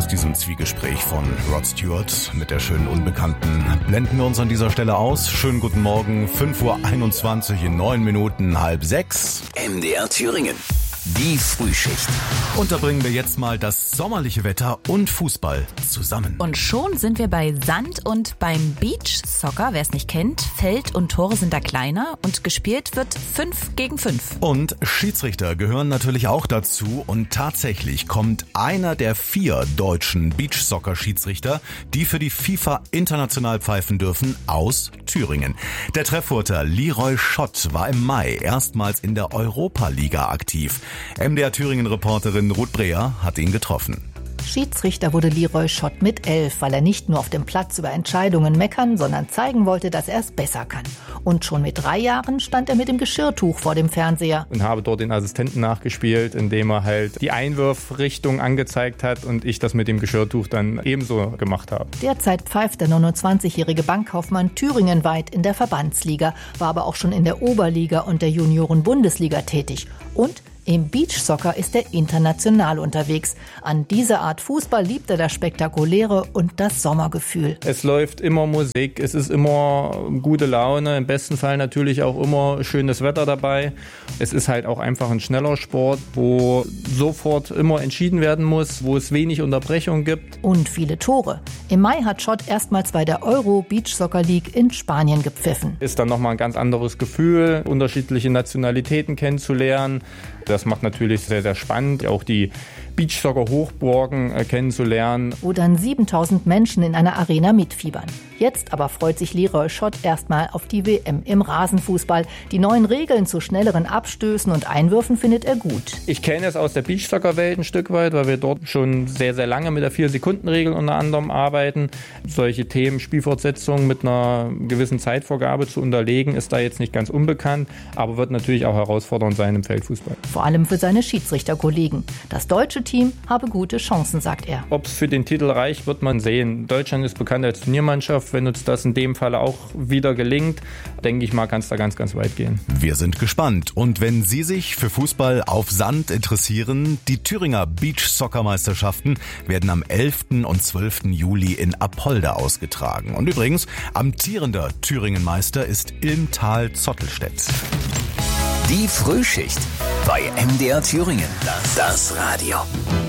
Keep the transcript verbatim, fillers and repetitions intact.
diesem Zwiegespräch von Rod Stewart mit der schönen Unbekannten blenden wir uns an dieser Stelle aus. Schönen guten Morgen, fünf Uhr einundzwanzig in neun Minuten, halb sechs. M D R Thüringen. Die Frühschicht. Und da bringen wir jetzt mal das sommerliche Wetter und Fußball zusammen. Und schon sind wir bei Sand und beim Beachsoccer. Wer es nicht kennt, Feld und Tore sind da kleiner und gespielt wird fünf gegen fünf. Und Schiedsrichter gehören natürlich auch dazu. Und tatsächlich kommt einer der vier deutschen Beachsoccer-Schiedsrichter, die für die FIFA international pfeifen dürfen, aus Thüringen. Der Treffurter Leroy Schott war im Mai erstmals in der Europa-Liga aktiv. M D R Thüringen-Reporterin Ruth Breher hat ihn getroffen. Schiedsrichter wurde Leroy Schott mit elf, weil er nicht nur auf dem Platz über Entscheidungen meckern, sondern zeigen wollte, dass er es besser kann. Und schon mit drei Jahren stand er mit dem Geschirrtuch vor dem Fernseher. Und habe dort den Assistenten nachgespielt, indem er halt die Einwurfrichtung angezeigt hat und ich das mit dem Geschirrtuch dann ebenso gemacht habe. Derzeit pfeift der neunundzwanzigjährige Bankkaufmann thüringenweit in der Verbandsliga, war aber auch schon in der Oberliga und der Junioren-Bundesliga tätig. Und im Beachsoccer ist er international unterwegs. An dieser Art Fußball liebt er das Spektakuläre und das Sommergefühl. Es läuft immer Musik, es ist immer gute Laune, im besten Fall natürlich auch immer schönes Wetter dabei. Es ist halt auch einfach ein schneller Sport, wo sofort immer entschieden werden muss, wo es wenig Unterbrechung gibt. Und viele Tore. Im Mai hat Schott erstmals bei der Euro Beachsoccer League in Spanien gepfiffen. Ist dann nochmal ein ganz anderes Gefühl, unterschiedliche Nationalitäten kennenzulernen. Das macht natürlich sehr, sehr spannend, auch die Beachsoccer-Hochburgen äh, kennenzulernen. Wo dann siebentausend Menschen in einer Arena mitfiebern. Jetzt aber freut sich Leroy Schott erstmal auf die W M im Rasenfußball. Die neuen Regeln zu schnelleren Abstößen und Einwürfen findet er gut. Ich kenne es aus der Beachsoccer-Welt ein Stück weit, weil wir dort schon sehr, sehr lange mit der vier-Sekunden-Regel unter anderem arbeiten. Solche Themen, Spielfortsetzungen mit einer gewissen Zeitvorgabe zu unterlegen, ist da jetzt nicht ganz unbekannt, aber wird natürlich auch herausfordernd sein im Feldfußball. Vor allem für seine Schiedsrichterkollegen. Das deutsche Team habe gute Chancen, sagt er. Ob es für den Titel reicht, wird man sehen. Deutschland ist bekannt als Turniermannschaft. Wenn uns das in dem Fall auch wieder gelingt, denke ich mal, kann es da ganz, ganz weit gehen. Wir sind gespannt. Und wenn Sie sich für Fußball auf Sand interessieren, die Thüringer Beach-Soccer-Meisterschaften werden am elften und zwölften Juli in Apolda ausgetragen. Und übrigens, amtierender Thüringen-Meister ist Ilmtal-Zottelstedt. Die Frühschicht bei M D R Thüringen. Das Radio.